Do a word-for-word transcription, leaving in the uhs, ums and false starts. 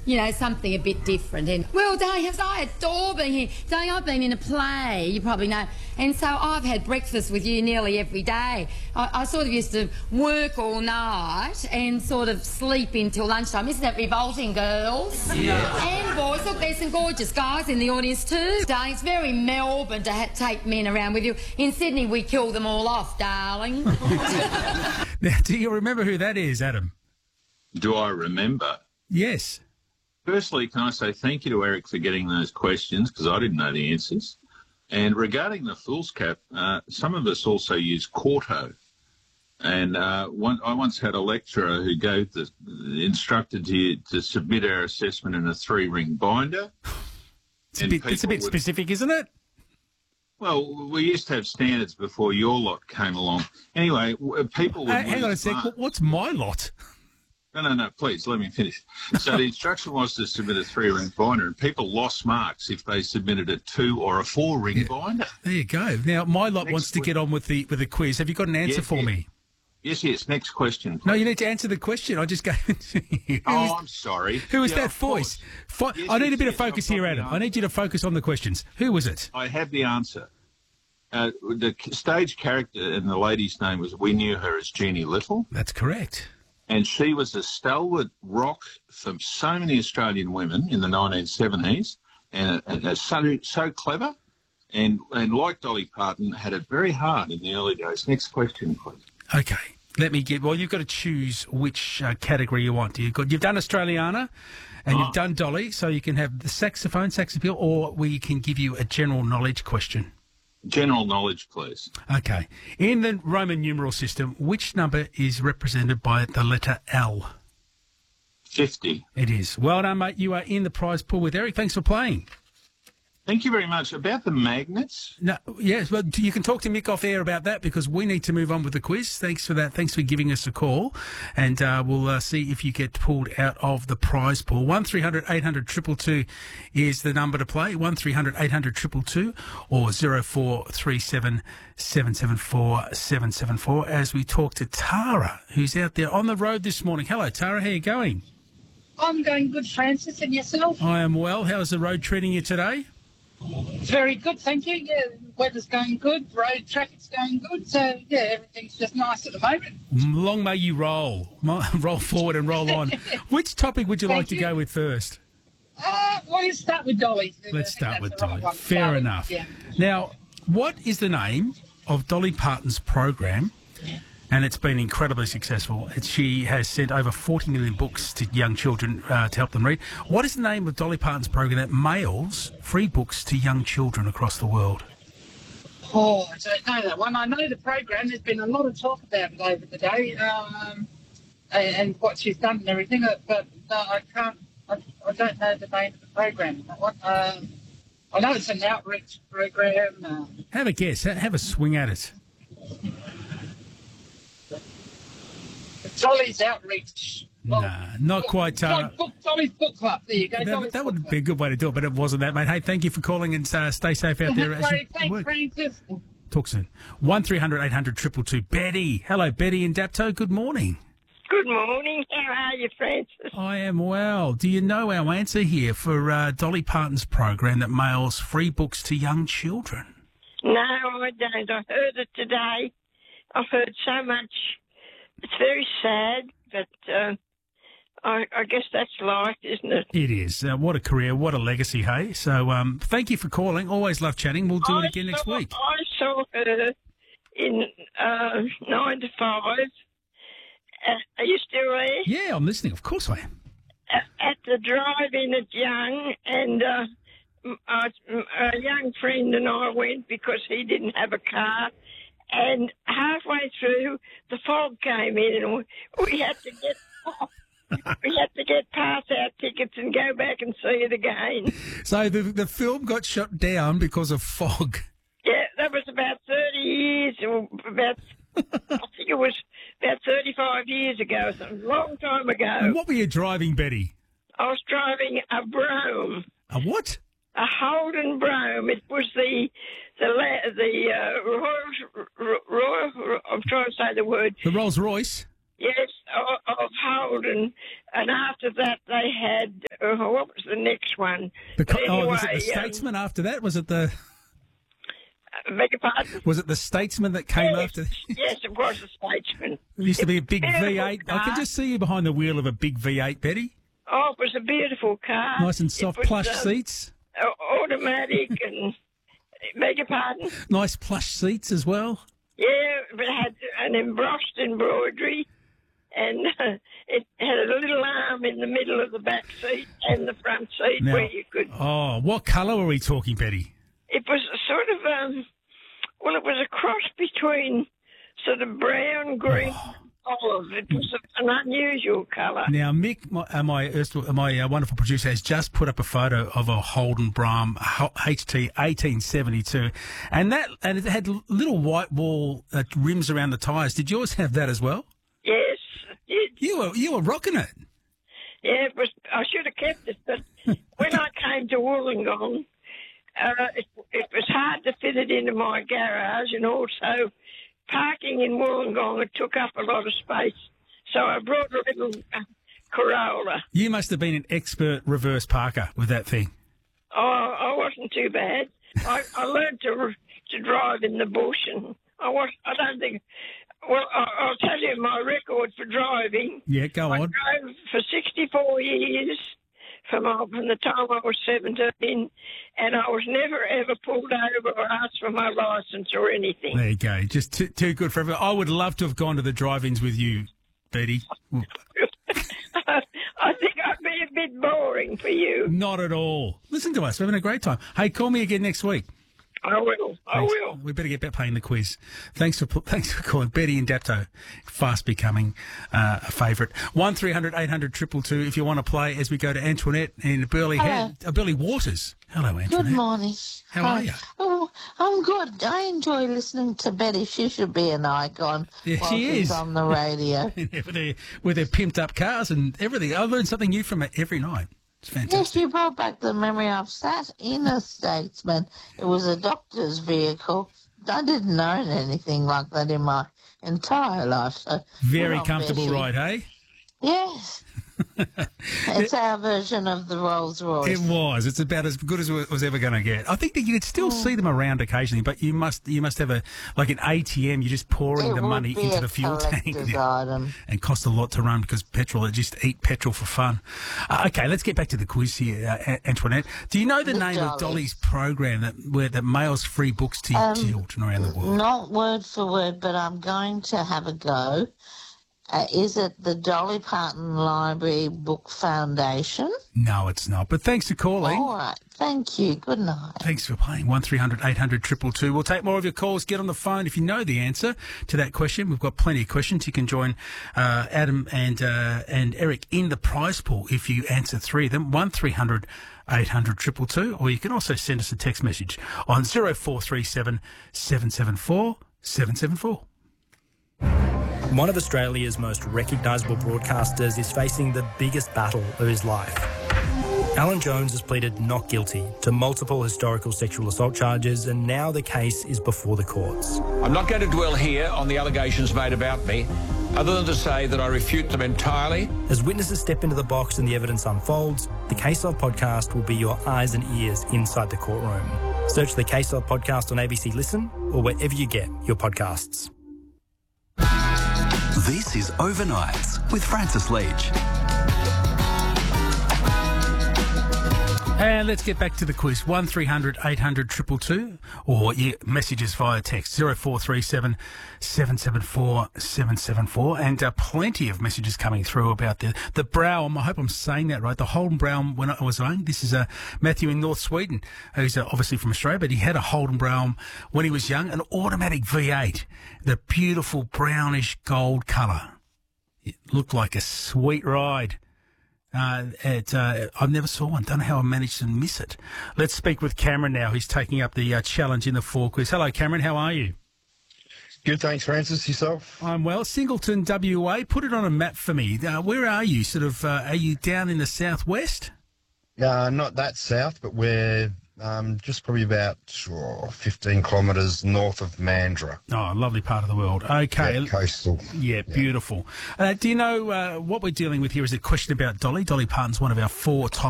you know, something a bit different. And, well, Dave, I adore being here. Dave, I've been in a play, you probably know, and so I've had breakfast with you nearly every day. I, I sort of used to work all night and sort of sleep until lunchtime. Isn't that revolting, girls? Yeah. And boys, look, there's some gorgeous guys in the audience too. Darling, it's very Melbourne to ha take men around with you. In Sydney, we kill them all off, darling. Now, do you remember who that is, Adam? Do I remember? Yes. Firstly, can I say thank you to Eric for getting those questions, because I didn't know the answers. And regarding the fool's cap, uh, some of us also use Quarto. And uh, one, I once had a lecturer who gave the, instructed you to submit our assessment in a three-ring binder. It's a bit, it's a bit would, specific, isn't it? Well, we used to have standards before your lot came along. Anyway, people would... Uh, hang on a sec, mark. What's my lot? No, no, no, please, let me finish. So the instruction was to submit a three-ring binder, and people lost marks if they submitted a two- or a four-ring yeah. binder. There you go. Now, my lot Next wants to get on with the with the quiz. Have you got an answer yes, for yes. me? Yes, yes, next question. Please. No, you need to answer the question. I just gave it to you. Oh, is, I'm sorry. Who was yeah, that voice? Fo yes, I need yes, a bit yes, of focus I've here, Adam. I need you to focus on the questions. Who was it? I have the answer. Uh, the stage character and the lady's name was, we knew her as Jeannie Little. That's correct. And she was a stalwart rock for so many Australian women in the nineteen seventies, and, and, and so, so clever, and, and like Dolly Parton, had it very hard in the early days. Next question, please. Okay. Let me get... Well, you've got to choose which uh, category you want. You've, got, you've done Australiana and oh. you've done Dolly, so you can have the saxophone, sax appeal, or we can give you a general knowledge question. General knowledge, please. Okay. In the Roman numeral system, which number is represented by the letter L? fifty. It is. Well done, mate. You are in the prize pool with Eric. Thanks for playing. Thank you very much. About the magnets? No, yes, well, you can talk to Mick off air about that because we need to move on with the quiz. Thanks for that. Thanks for giving us a call. And uh, we'll uh, see if you get pulled out of the prize pool. one three hundred eight hundred two two two is the number to play. one three hundred eight hundred two two two or zero four three seven seven seven four seven seven four as we talk to Tara, who's out there on the road this morning. Hello, Tara. How are you going? I'm going good, Francis, and yourself? I am well. How's the road treating you today? Very good, thank you. Yeah, weather's going good, road traffic's going good, so yeah, everything's just nice at the moment. Long may you roll, roll forward and roll on. Which topic would you Thank like to you. go with first? Uh, well, let's start with Dolly. Let's start with Dolly. Right Fair Dolly, enough. Yeah. Now, what is the name of Dolly Parton's program? And it's been incredibly successful. It's, she has sent over forty million books to young children uh, to help them read. What is the name of Dolly Parton's program that mails free books to young children across the world? Oh, I don't know that one. I know the program. There's been a lot of talk about it over the day, um, and, and what she's done and everything. But no, I can't. I, I don't know the name of the program. What? Um, I know it's an outreach program. Uh, Have a guess. Ha- Have a swing at it. Dolly's Outreach. Well, nah, not quite. Uh, book, Dolly's Book Club. There you go. that that would be a good way to do it, but it wasn't that, mate. Hey, thank you for calling and uh, stay safe out there. As you Thanks, work. Francis. Talk soon. one three hundred eight hundred two two two. Betty. Hello, Betty in Dapto. Good morning. Good morning. How are you, Francis? I am well. Do you know our answer here for uh, Dolly Parton's program that mails free books to young children? No, I don't. I heard it today. I've heard so much. It's very sad, but uh, I, I guess that's life, isn't it? It is. Uh, what a career, what a legacy, hey? So um, thank you for calling. Always love chatting. We'll do I it again saw, next week. I saw her in uh, nine to five. Uh, are you still there? Yeah, I'm listening. Of course I am. At, at the drive-in at Young, and uh, m- uh, m- a young friend and I went because he didn't have a car. And halfway through, the fog came in, and we, we had to get we had to get pass out tickets and go back and see it again. So the the film got shut down because of fog. Yeah, that was about thirty years, or about I think it was about thirty-five years ago, so a long time ago. And what were you driving, Betty? I was driving a Brougham. A what? A Holden Brougham. It was the the la- the uh, Royal, Royal. I'm trying to say the word. The Rolls Royce. Yes, of, of Holden, and after that they had, uh, what was the next one? The, But oh, was it anyway, the Statesman after that? Was it the Um, beg your pardon? was it the Statesman that came Yes, after? yes, it was the Statesman. It used to be a big Beautiful V eight. I car. can just see you behind the wheel of a big V eight, Betty. Oh, it was a beautiful car. Nice and It soft was, plush um, seats. uh, automatic and, beg your pardon? Nice plush seats as well. Yeah, it had an embossed embroidery, and uh, it had a little arm in the middle of the back seat and the front seat Now- where you could. Oh, what colour are we talking, Betty? It was a sort of um, well, it was a cross between sort of brown, green, olive. It was an unusual colour. Now, Mick, my, uh, my, erstwhile- my uh, wonderful producer, has just put up a photo of a Holden Brougham H T eighteen seventy-two, and that and it had little white wall uh, rims around the tyres. Did yours have that as well? Yes, it, You were you were rocking it. yeah, it was. I should have kept it, but when I came to Wollongong, uh, it, it was hard to fit it into my garage, and also parking in Wollongong, it took up a lot of space. So I brought a little uh, Corolla. You must have been an expert reverse parker with that thing. Oh, I wasn't too bad. I, I learned to to drive in the bush, and I was. I don't think. Well, I, I'll tell you my record for driving. Yeah, go I on. drove for sixty-four years. From, uh, from the time I was seventeen, and I was never ever pulled over or asked for my licence or anything. There you go. Just too, too good for everyone. I would love to have gone to the drive-ins with you, Betty. I think I'd be a bit boring for you. Not at all. Listen to us. We're having a great time. Hey, call me again next week. I will. I Thanks. will. We better get back playing the quiz. Thanks for thanks for calling. Betty and Dapto, fast becoming uh, a favourite. One three hundred eight hundred triple two. If you want to play, as we go to Antoinette in Burley, Hello. uh, Burley Waters. Hello, Antoinette. Good morning. How Hi. are you? Oh, I'm good. I enjoy listening to Betty. She should be an icon Yeah, while she she's is. on the radio. with their with their pimped up cars and everything. I learn something new from it every night. It's Yes, fantastic. you brought back the memory. I've sat in a Statesman. It was a doctor's vehicle. I didn't own anything like that in my entire life. So Very good on comfortable Bessie. ride, hey? Yes. It's our version of the Rolls Royce. It was. It's about as good as it was ever going to get. I think that you could still Hmm. see them around occasionally, but you must you must have a like an A T M. You're just pouring It the would money be into a the fuel tank, collector's item. and cost a lot to run because petrol. They just eat petrol for fun. Uh, okay, let's get back to the quiz here, uh, A- Antoinette. Do you know the, The name of Dolly. Dolly's program that where that mails free books to Um, children around the world? Not word for word, but I'm going to have a go. Uh, is it the Dolly Parton Library Book Foundation? No, it's not. But thanks for calling. All right. Thank you. Good night. Thanks for playing. one three hundred eight hundred two two two. We'll take more of your calls. Get on the phone if you know the answer to that question. We've got plenty of questions. You can join uh, Adam and uh, and Eric in the prize pool if you answer three of them. one three hundred eight hundred two two two. Or you can also send us a text message on zero four three seven seven seven four seven seven four. One of Australia's most recognisable broadcasters is facing the biggest battle of his life. Alan Jones has pleaded not guilty to multiple historical sexual assault charges, and now the case is before the courts. I'm not going to dwell here on the allegations made about me, other than to say that I refute them entirely. As witnesses step into the box and the evidence unfolds, the Case Of podcast will be your eyes and ears inside the courtroom. Search the Case Of podcast on A B C Listen or wherever you get your podcasts. This is Overnights with Francis Leach. And let's get back to the quiz. one three hundred eight hundred two two two, or yeah, messages via text zero four three seven seven seven four seven seven four, and uh, plenty of messages coming through about the the Brougham. I hope I'm saying that right. The Holden Brougham when I was young. This is uh, Matthew in North Sweden, who's uh, obviously from Australia, but he had a Holden Brougham when he was young, an automatic V eight, the beautiful brownish gold colour. It looked like a sweet ride. Uh, it, uh, I never saw one. Don't know how I managed to miss it. Let's speak with Cameron now. He's taking up the uh, challenge in the four quiz. Hello, Cameron. How are you? Good, thanks, Francis. Yourself? I'm well. Singleton, W A. Put it on a map for me. Uh, where are you? Sort of. Uh, are you down in the southwest? Uh, not that south, but we're Um, just probably about oh, fifteen kilometres north of Mandurah. Oh, a lovely part of the world. Okay. Yeah, coastal. Yeah, beautiful. Uh, do you know uh, what we're dealing with here is a question about Dolly. Dolly Parton's one of our four top